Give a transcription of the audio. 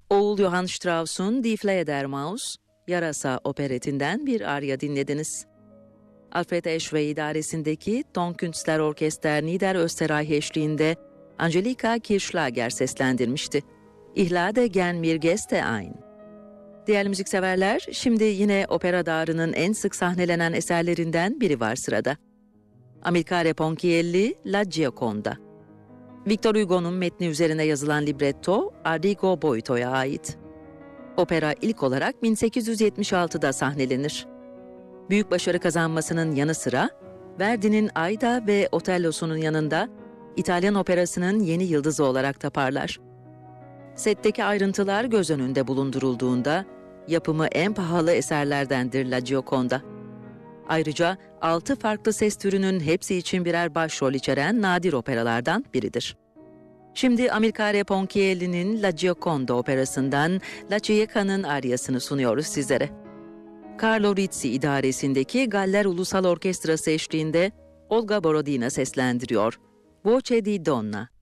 Oğul Johann Strauss'un Die Fledermaus, Yarasa operetinden bir arya dinlediniz. Alfred Eschwey idaresindeki Tonkünstler Orkester Niederösterreich eşliğinde Angelika Kirchschlager seslendirmişti. Ich lade gern mir Gäste ein. Değerli müzikseverler, şimdi yine opera dağarının en sık sahnelenen eserlerinden biri var sırada. Amilcare Ponchielli, La Gioconda. Victor Hugo'nun metni üzerine yazılan libretto, Arrigo Boito'ya ait. Opera ilk olarak 1876'da sahnelenir. Büyük başarı kazanmasının yanı sıra, Verdi'nin Aida ve Otello'sunun yanında İtalyan operasının yeni yıldızı olarak da parlar. Setteki ayrıntılar göz önünde bulundurulduğunda, yapımı en pahalı eserlerdendir La Gioconda. Ayrıca 6 farklı ses türünün hepsi için birer başrol içeren nadir operalardan biridir. Şimdi Amilcare Ponchielli'nin La Gioconda operasından La Cieca'nın aryasını sunuyoruz sizlere. Carlo Rizzi idaresindeki Galler Ulusal Orkestrası eşliğinde Olga Borodina seslendiriyor. Voce di Donna.